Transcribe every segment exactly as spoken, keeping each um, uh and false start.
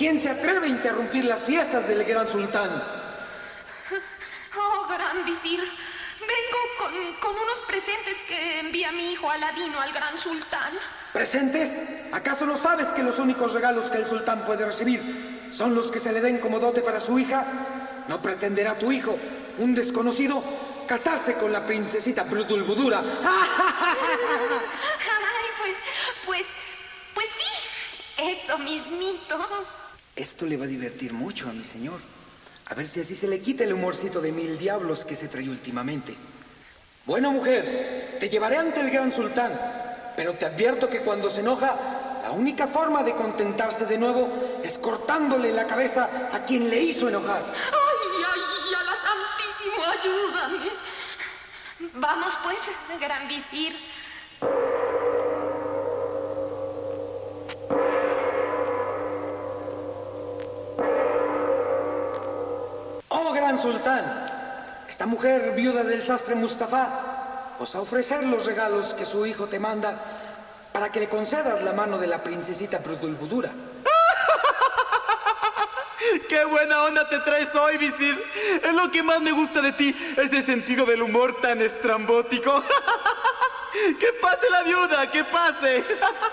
¿quién se atreve a interrumpir las fiestas del gran sultán? Oh, gran visir, vengo con, con unos presentes que envía mi hijo Aladino al gran sultán. ¿Presentes? ¿Acaso no sabes que los únicos regalos que el sultán puede recibir son los que se le den como dote para su hija? ¿No pretenderá tu hijo, un desconocido, casarse con la princesita Budulbudura? Ay, pues, pues, pues sí, eso mismito. Esto le va a divertir mucho a mi señor. A ver si así se le quita el humorcito de mil diablos que se trae últimamente. Bueno, mujer, te llevaré ante el gran sultán, pero te advierto que cuando se enoja, la única forma de contentarse de nuevo es cortándole la cabeza a quien le hizo enojar. Ay, ay, Alá Santísimo, ayúdame. Vamos pues, gran visir. Oh, gran sultán, esta mujer viuda del sastre Mustafá os a ofrecer los regalos que su hijo te manda para que le concedas la mano de la princesita Budulbudura. ¡Qué buena onda te traes hoy, visir! Es lo que más me gusta de ti, ese sentido del humor tan estrambótico. ¡Que pase la viuda, que pase!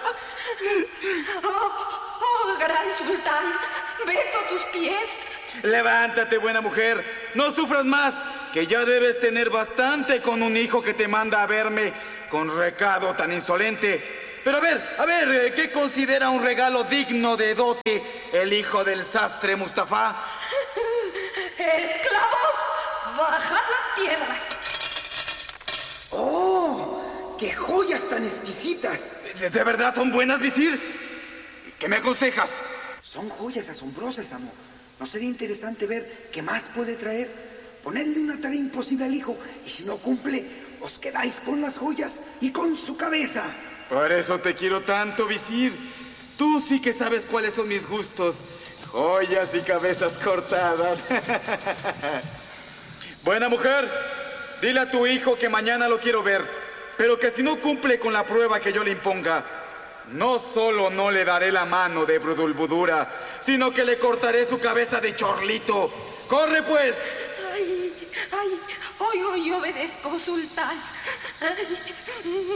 Oh, oh, gran sultán, beso tus pies. Levántate, buena mujer, no sufras más, que ya debes tener bastante con un hijo que te manda a verme con recado tan insolente. Pero a ver, a ver, ¿qué considera un regalo digno de dote el hijo del sastre Mustafá? Esclavos, bajad las piedras. ¡Oh! ¡Qué joyas tan exquisitas! ¿De, de verdad son buenas, visir? ¿Qué me aconsejas? Son joyas asombrosas, amo. ¿No sería interesante ver qué más puede traer? Ponerle una tarea imposible al hijo, y si no cumple, os quedáis con las joyas y con su cabeza. Por eso te quiero tanto, visir. Tú sí que sabes cuáles son mis gustos. Joyas y cabezas cortadas. Buena mujer, dile a tu hijo que mañana lo quiero ver, pero que si no cumple con la prueba que yo le imponga, no solo no le daré la mano de Budulbudura, sino que le cortaré su cabeza de chorlito. ¡Corre, pues! Ay, ay, hoy, hoy obedezco, sultán. Ay.